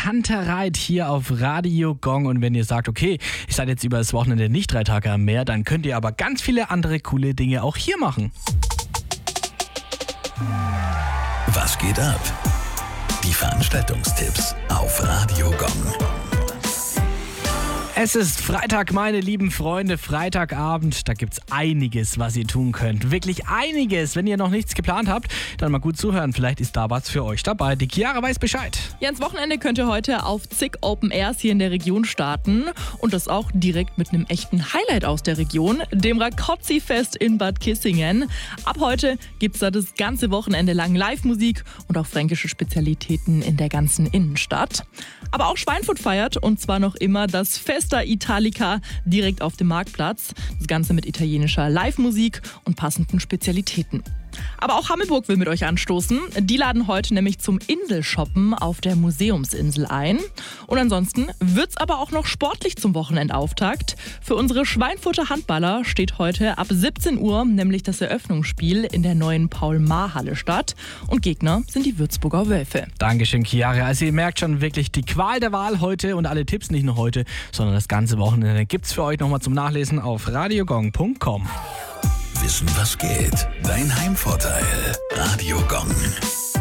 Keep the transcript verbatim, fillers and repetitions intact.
Kantereit hier auf Radio Gong. Und wenn ihr sagt, okay, ich seid jetzt über das Wochenende nicht drei Tage am Meer, dann könnt ihr aber ganz viele andere coole Dinge auch hier machen. Was geht ab? Die Veranstaltungstipps auf Radio Gong. Es ist Freitag, meine lieben Freunde, Freitagabend. Da gibt's einiges, was ihr tun könnt. Wirklich einiges. Wenn ihr noch nichts geplant habt, dann mal gut zuhören. Vielleicht ist da was für euch dabei. Die Chiara weiß Bescheid. Ja, ins Wochenende könnt ihr heute auf zig Open Airs hier in der Region starten. Und das auch direkt mit einem echten Highlight aus der Region, dem Rakotzi-Fest in Bad Kissingen. Ab heute gibt's da das ganze Wochenende lang Live-Musik und auch fränkische Spezialitäten in der ganzen Innenstadt. Aber auch Schweinfurt feiert, und zwar noch immer das Festa Italica direkt auf dem Marktplatz. Das Ganze mit italienischer Live-Musik und passenden Spezialitäten. Aber auch Hammelburg will mit euch anstoßen. Die laden heute nämlich zum Inselshoppen auf der Museumsinsel ein. Und ansonsten wird's aber auch noch sportlich zum Wochenendauftakt. Für unsere Schweinfurter Handballer steht heute ab siebzehn Uhr nämlich das Eröffnungsspiel in der neuen Paul-Maar-Halle statt. Und Gegner sind die Würzburger Wölfe. Dankeschön, Chiara. Also ihr merkt schon wirklich die Qual der Wahl heute und alle Tipps nicht nur heute, sondern das ganze Wochenende gibt's für euch nochmal zum Nachlesen auf radiogong punkt com. Wissen, was geht? Dein Heimvorteil. Radio Gong.